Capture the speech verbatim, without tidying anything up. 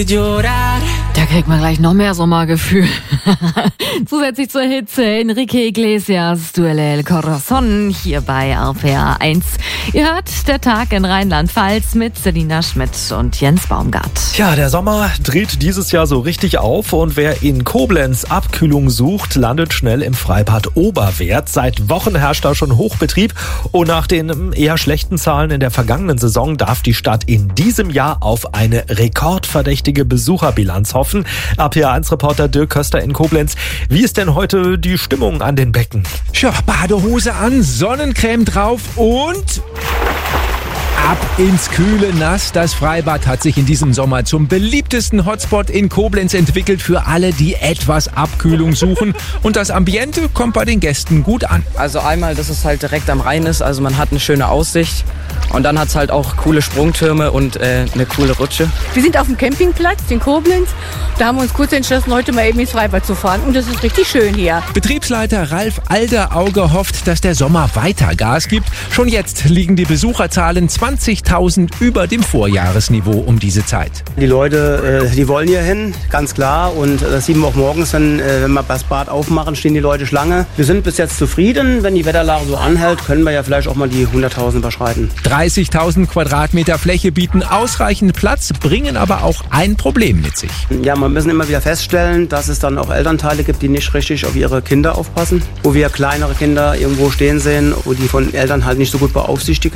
Da kriegt man gleich noch mehr Sommergefühl. Zusätzlich zur Hitze Enrique Iglesias, Duele El Corazon hier bei R P R eins. Ihr hört der Tag in Rheinland-Pfalz mit Selina Schmidt und Jens Baumgart. Ja, der Sommer dreht dieses Jahr so richtig auf und wer in Koblenz Abkühlung sucht, landet schnell im Freibad Oberwerth. Seit Wochen herrscht da schon Hochbetrieb und nach den eher schlechten Zahlen in der vergangenen Saison darf die Stadt in diesem Jahr auf eine rekordverdächtige Besucherbilanz hoffen. R P R eins Reporter Dirk Köster in Koblenz. Wie ist denn heute die Stimmung an den Becken? Tja, Badehose an, Sonnencreme drauf und ab ins kühle Nass. Das Freibad hat sich in diesem Sommer zum beliebtesten Hotspot in Koblenz entwickelt für alle, die etwas Abkühlung suchen. Und das Ambiente kommt bei den Gästen gut an. Also einmal, dass es halt direkt am Rhein ist, also man hat eine schöne Aussicht. Und dann hat es halt auch coole Sprungtürme und äh, eine coole Rutsche. Wir sind auf dem Campingplatz in Koblenz. Da haben wir uns kurz entschlossen, heute mal eben ins Freibad zu fahren. Und das ist richtig schön hier. Betriebsleiter Ralf Alderauge hofft, dass der Sommer weiter Gas gibt. Schon jetzt liegen die Besucherzahlen zwanzigtausend über dem Vorjahresniveau um diese Zeit. Die Leute, äh, die wollen hier hin, ganz klar. Und das sieht man auch morgens, wenn, äh, wenn wir das Bad aufmachen, stehen die Leute Schlange. Wir sind bis jetzt zufrieden. Wenn die Wetterlage so anhält, können wir ja vielleicht auch mal die hunderttausend überschreiten. dreißigtausend Quadratmeter Fläche bieten ausreichend Platz, bringen aber auch ein Problem mit sich. Ja, wir müssen immer wieder feststellen, dass es dann auch Elternteile gibt, die nicht richtig auf ihre Kinder aufpassen. Wo wir kleinere Kinder irgendwo stehen sehen, wo die von Eltern halt nicht so gut beaufsichtigt